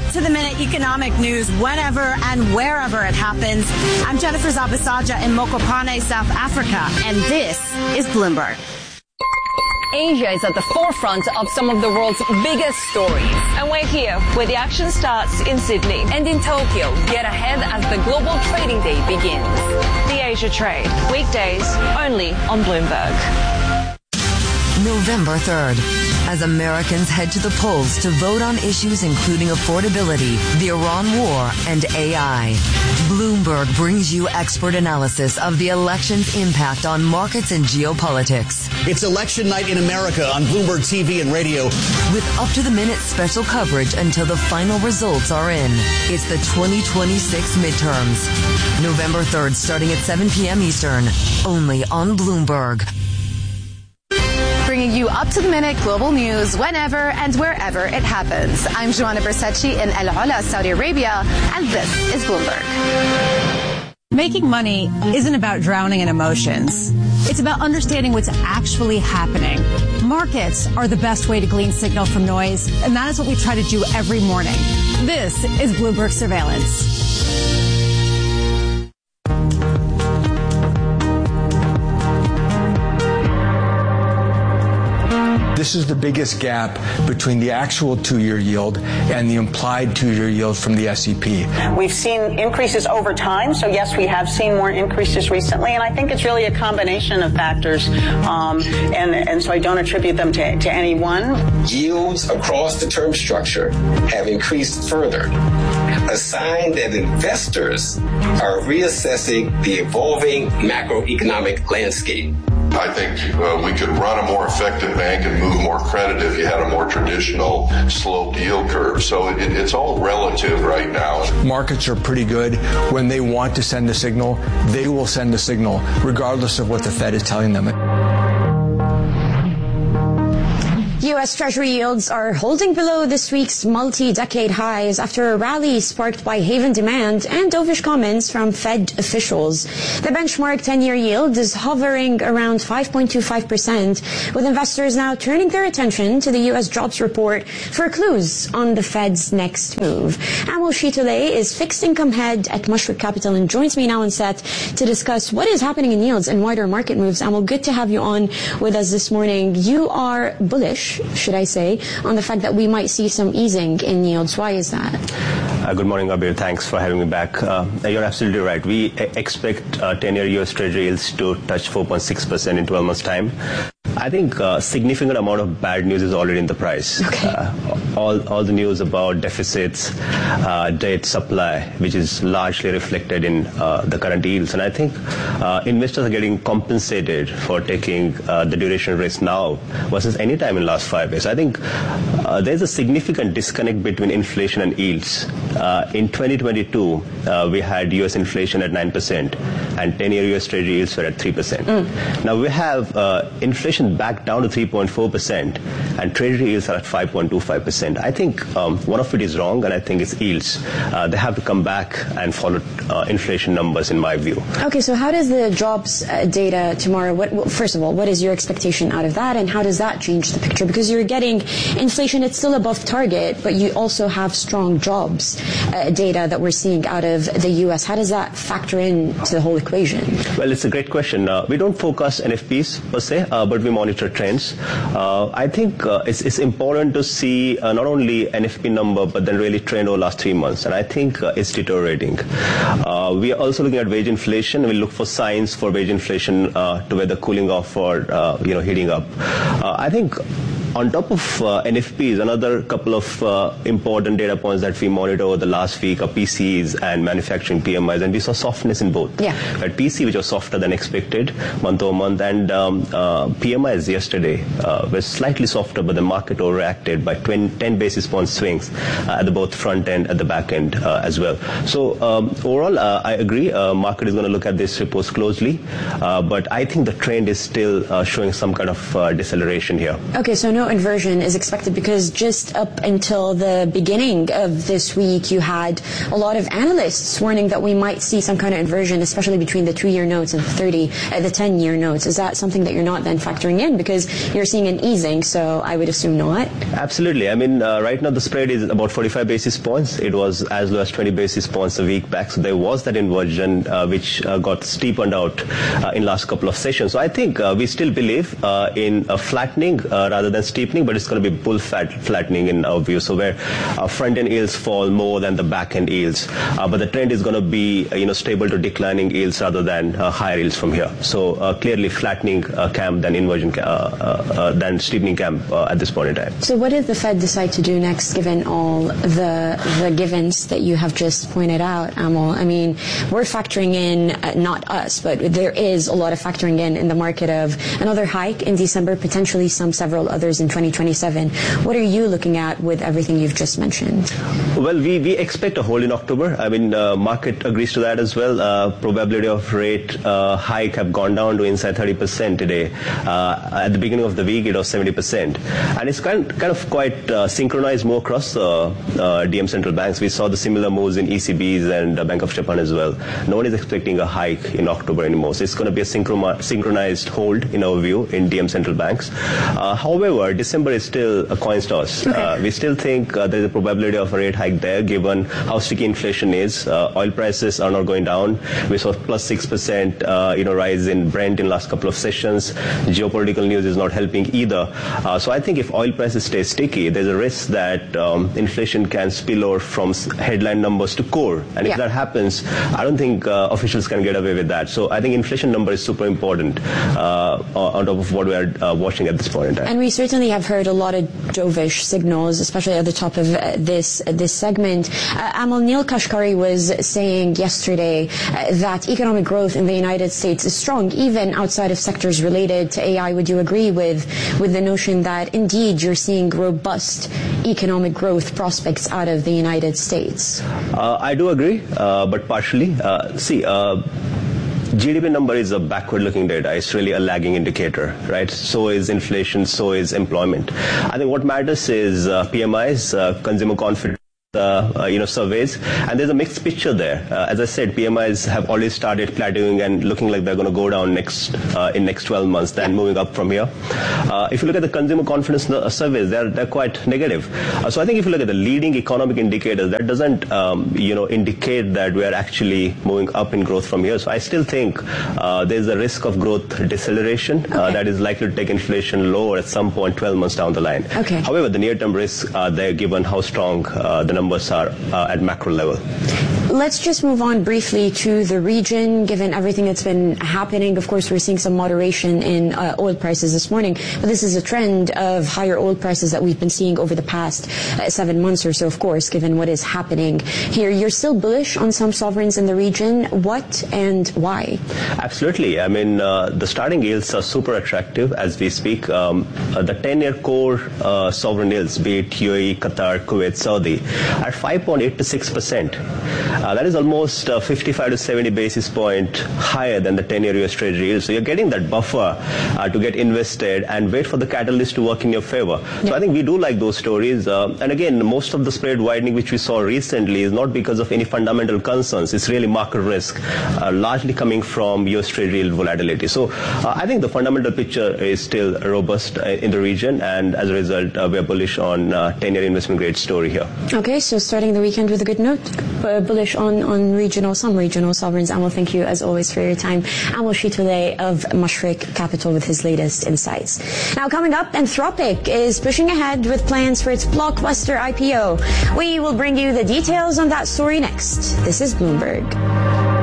up-to-the-minute economic news whenever and wherever it happens. I'm Jennifer Zabasaja in Mokopane, South Africa, and this is Bloomberg. Asia is at the forefront of some of the world's biggest stories. And we're here where the action starts in Sydney. And in Tokyo, get ahead as the global trading day begins. The Asia Trade, weekdays only on Bloomberg. November 3rd, as Americans head to the polls to vote on issues including affordability, the Iran war, and AI. Bloomberg brings you expert analysis of the election's impact on markets and geopolitics. It's election night in America on Bloomberg TV and radio. With up-to-the-minute special coverage until the final results are in. It's the 2026 midterms. November 3rd, starting at 7 p.m. Eastern, only on Bloomberg. Bringing you up-to-the-minute global news whenever and wherever it happens. I'm Joanna Bersetchi in El Ula, Saudi Arabia, and this is Bloomberg. Making money isn't about drowning in emotions. It's about understanding what's actually happening. Markets are the best way to glean signal from noise, and that is what we try to do every morning. This is Bloomberg Surveillance. This is the biggest gap between the actual two-year yield and the implied two-year yield from the S&P. We've seen increases over time, so yes, we have seen more increases recently, and I think it's really a combination of factors, and so I don't attribute them to any one. Yields across the term structure have increased further, a sign that investors are reassessing the evolving macroeconomic landscape. I think we could run a more effective bank and move more credit if you had a more traditional sloped yield curve. So it's all relative right now. Markets are pretty good. When they want to send a signal, they will send a signal, regardless of what the Fed is telling them. U.S. Treasury yields are holding below this week's multi-decade highs after a rally sparked by haven demand and dovish comments from Fed officials. The benchmark 10-year yield is hovering around 5.25%, with investors now turning their attention to the U.S. jobs report for clues on the Fed's next move. Amol Shitole is fixed income head at Mushroom Capital and joins me now on set to discuss what is happening in yields and wider market moves. Amol, good to have you on with us this morning. You are bullish, should I say, on the fact that we might see some easing in yields. Why is that? Good morning, Abir. Thanks for having me back. You're absolutely right. We expect 10-year U.S. Treasury yields to touch 4.6% in 12 months' time. I think a significant amount of bad news is already in the price. Okay. All the news about deficits, debt supply, which is largely reflected in the current yields. And I think investors are getting compensated for taking the duration risk now versus any time in the last 5 years. I think there's a significant disconnect between inflation and yields. In 2022, we had U.S. inflation at 9% and 10-year U.S. Treasury yields were at 3%. Now we have inflation back down to 3.4% and Treasury yields are at 5.25%. I think one of it is wrong, and I think it's yields. They have to come back and follow inflation numbers, in my view. Okay, so how does the jobs data tomorrow, first of all, what is your expectation out of that, and how does that change the picture? Because you're getting inflation, it's still above target, but you also have strong jobs data that we're seeing out of the U.S. How does that factor into the whole equation? Well, it's a great question. We don't forecast NFPs per se, but we monitor trends. I think it's important to see not only NFP number, but then really trend over the last 3 months. And I think it's deteriorating. We are also looking at wage inflation. We look for signs for wage inflation to whether cooling off or heating up. I think on top of NFPs, another couple of important data points that we monitor over the last week are PCs and manufacturing PMIs, and we saw softness in both. Yeah. But PC, which was softer than expected month over month, and PMIs yesterday were slightly softer, but the market overreacted by 10 basis point swings at the both front end and the back end as well. So overall, I agree. Market is going to look at this reports closely, but I think the trend is still showing some kind of deceleration here. Okay, so no inversion is expected because just up until the beginning of this week, you had a lot of analysts warning that we might see some kind of inversion, especially between the 2-year notes and the 10-year notes. Is that something that you're not then factoring in because you're seeing an easing? So I would assume not. Absolutely. I mean, right now the spread is about 45 basis points. It was as low as 20 basis points a week back. So there was that inversion which got steepened out in last couple of sessions. So I think we still believe in a flattening rather than steepening, but it's going to be bull flattening in our view. So where front-end yields fall more than the back-end yields, but the trend is going to be stable to declining yields rather than higher yields from here. So clearly flattening camp than inversion than steepening camp at this point in time. So what did the Fed decide to do next, given all the givens that you have just pointed out, Amal? I mean, we're factoring in, not us, but there is a lot of factoring in the market of another hike in December, potentially several others in 2027. What are you looking at with everything you've just mentioned? Well, we expect a hold in October. I mean, market agrees to that as well. Probability of rate hike have gone down to inside 30% today. At the beginning of the week, it was 70%. And it's kind of quite synchronized more across DM central banks. We saw the similar moves in ECBs and Bank of Japan as well. No one is expecting a hike in October anymore. So it's going to be a synchronized hold, in our view, in DM central banks. However, December is still a coin toss. Okay. We still think there's a probability of a rate hike there, given how sticky inflation is. Oil prices are not going down. We saw plus 6% rise in Brent in last couple of sessions. Geopolitical news is not helping either. So I think if oil prices stay sticky, there's a risk that inflation can spill over from headline numbers to core. And if that happens, I don't think officials can get away with that. So I think inflation number is super important on top of what we are watching at this point in time. And we certainly have heard a lot of dovish signals, especially at the top of this segment. Amal, Neil Kashkari was saying yesterday that economic growth in the United States is strong, even outside of sectors related to AI. Would you agree with the notion that indeed you're seeing robust economic growth prospects out of the United States? I do agree, but partially. GDP number is a backward-looking data. It's really a lagging indicator, right? So is inflation, so is employment. I think what matters is PMIs, consumer confidence, surveys, and there's a mixed picture there. As I said, PMIs have already started plateauing and looking like they're going to go down in next 12 months, then moving up from here. If you look at the consumer confidence surveys, they're quite negative. So I think if you look at the leading economic indicators, that doesn't indicate that we are actually moving up in growth from here. So I still think there's a risk of growth deceleration that is likely to take inflation lower at some point 12 months down the line. Okay. However, the near-term risks are there given how strong the numbers are at macro level. Let's just move on briefly to the region, given everything that's been happening. Of course, we're seeing some moderation in oil prices this morning, but this is a trend of higher oil prices that we've been seeing over the past 7 months or so, of course, given what is happening here. You're still bullish on some sovereigns in the region. What and why? Absolutely. I mean, the starting yields are super attractive as we speak. The 10-year core sovereign yields, be it UAE, Qatar, Kuwait, Saudi, are 5.8 to 6%. That is almost 55 to 70 basis point higher than the 10-year US Treasury yield. So you're getting that buffer to get invested and wait for the catalyst to work in your favor. So I think we do like those stories. And again, most of the spread widening which we saw recently is not because of any fundamental concerns. It's really market risk, largely coming from US Treasury yield volatility. So I think the fundamental picture is still robust in the region, and as a result, we are bullish on 10-year investment grade story here. Okay, so starting the weekend with a good note, bullish on some regional sovereigns. Amal, thank you as always for your time. Amal Shitouleh of Mashreq Capital with his latest insights. Now coming up, Anthropic is pushing ahead with plans for its blockbuster IPO. We will bring you the details on that story next. This is Bloomberg.